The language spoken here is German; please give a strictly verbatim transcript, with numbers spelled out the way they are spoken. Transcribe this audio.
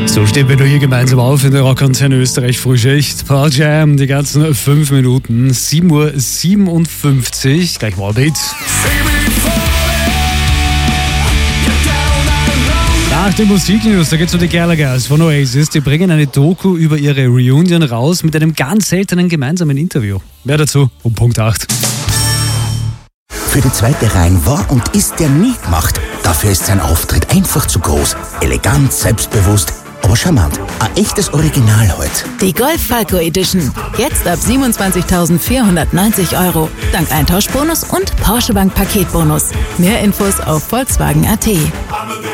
So stehen wir hier gemeinsam auf in der Rockantenne Österreich Frühschicht. Pearl Jam, die ganzen fünf Minuten, sieben Uhr siebenundfünfzig, gleich Wallbeat. Nach den Musiknews, da geht's um die Gallagher's von Oasis. Die bringen eine Doku über ihre Reunion raus mit einem ganz seltenen gemeinsamen Interview. Mehr dazu um Punkt acht. Für die zweite Reihe war und ist der nie gemacht. Dafür ist sein Auftritt einfach zu groß. Elegant, selbstbewusst, aber charmant. Ein echtes Original heute. Die Golf Falco Edition. Jetzt ab siebenundzwanzigtausendvierhundertneunzig Euro. Dank Eintauschbonus und Porsche Bank Paketbonus. Mehr Infos auf Volkswagen punkt at.